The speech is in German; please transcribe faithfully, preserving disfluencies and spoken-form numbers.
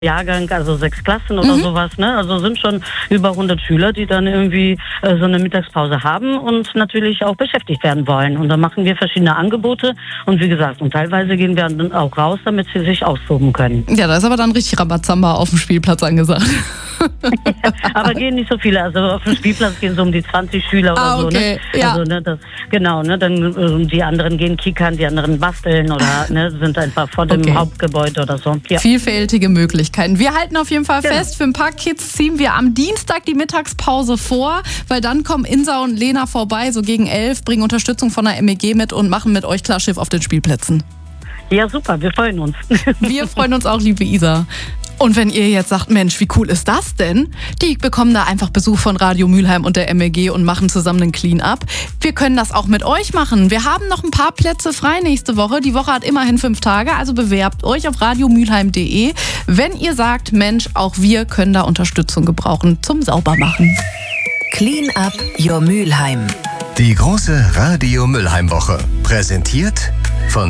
Jahrgang, also sechs Klassen oder mhm. sowas, ne? Also sind schon über hundert Schüler, die dann irgendwie äh, so eine Mittagspause haben und natürlich auch beschäftigt werden wollen. Und dann machen wir verschiedene Angebote und wie gesagt, und teilweise gehen wir dann auch raus, damit sie sich austoben können. Ja, da ist aber dann richtig Rambazamba auf dem Spielplatz angesagt. Aber gehen nicht so viele, also auf dem Spielplatz gehen so um die zwanzig Schüler oder ah, okay. so, ne? Ja. Also, ne, das, genau, ne, dann äh, die anderen gehen kickern, die anderen basteln oder ne, sind einfach vor dem okay. Hauptgebäude oder so. Ja. Vielfältige Möglichkeiten. Wir halten auf jeden Fall genau. fest, für ein paar Kids ziehen wir am Dienstag die Mittagspause vor, weil dann kommen Insa und Lena vorbei, so gegen elf, bringen Unterstützung von der M E G mit und machen mit euch Klarschiff auf den Spielplätzen. Ja, super, wir freuen uns. Wir freuen uns auch, liebe Isa. Und wenn ihr jetzt sagt, Mensch, wie cool ist das denn? Die bekommen da einfach Besuch von Radio Mülheim und der M E G und machen zusammen einen Clean-Up. Wir können das auch mit euch machen. Wir haben noch ein paar Plätze frei nächste Woche. Die Woche hat immerhin fünf Tage, also bewerbt euch auf radiomülheim punkt de. Wenn ihr sagt, Mensch, auch wir können da Unterstützung gebrauchen zum Saubermachen. Clean Up Your Mülheim. Die große Radio Mülheim Woche. Präsentiert